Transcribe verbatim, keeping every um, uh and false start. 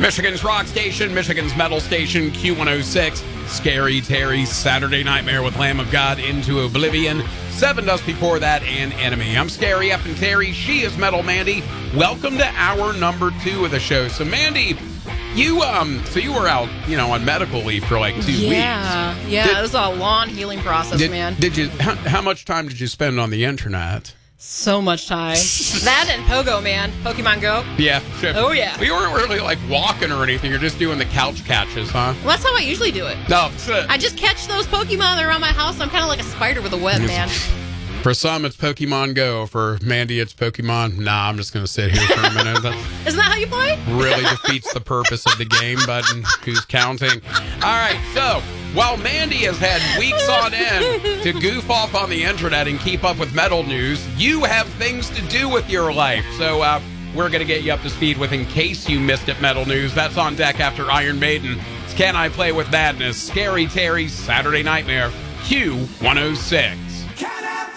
Michigan's rock station, Michigan's metal station, Q one oh six. Scary Terry's Saturday Nightmare with Lamb of God into Oblivion. Seven Dust Before That and Enemy. I'm Scary Up and Terry. She is Metal Mandy. Welcome to hour number two of the show. So Mandy, you um, so you were out, you know, on medical leave for like two yeah, weeks. Yeah, yeah. Did, it was a long healing process, did, man. Did you? How, how much time did you spend on the internet? So much time. That and Pogo, man. Pokemon Go. Yeah. Sure. Oh, yeah. You weren't really like walking or anything. You're just doing the couch catches, huh? Well, that's how I usually do it. No. It's, uh, I just catch those Pokemon around my house. I'm kind of like a spider with a web, man. For some, it's Pokemon Go. For Mandy, it's Pokemon. Nah, I'm just going to sit here for a minute. That Isn't that how you play? really defeats the purpose of the game, but who's counting? All right, so while Mandy has had weeks on end to goof off on the internet and keep up with metal news, you have things to do with your life. So uh, we're going to get you up to speed with In Case You Missed It Metal News. That's on deck after Iron Maiden. It's Can I Play With Madness? Scary Terry's Saturday Nightmare, Q one oh six.